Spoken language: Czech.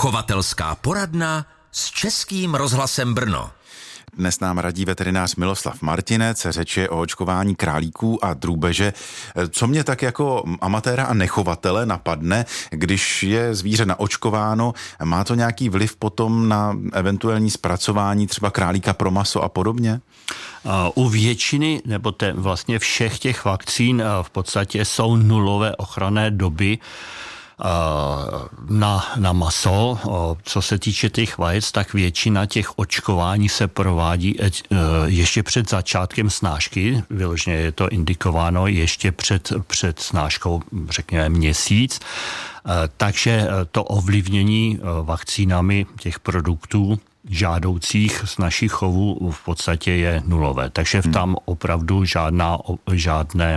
Chovatelská poradna s Českým rozhlasem Brno. Dnes nám radí veterinář Miloslav Martinec, řeč je o očkování králíků a drůbeže. Co mě tak jako amatéra a nechovatele napadne, když je zvíře naočkováno, má to nějaký vliv potom na eventuální zpracování třeba králíka pro maso a podobně? U většiny, nebo vlastně všech těch vakcín v podstatě jsou nulové ochranné doby na maso. Co se týče těch vajec, tak většina těch očkování se provádí ještě před začátkem snášky. Vyloženě je to indikováno ještě před snáškou, řekněme měsíc. Takže to ovlivnění vakcínami těch produktů žádoucích z našich chovů v podstatě je nulové. Takže tam opravdu žádné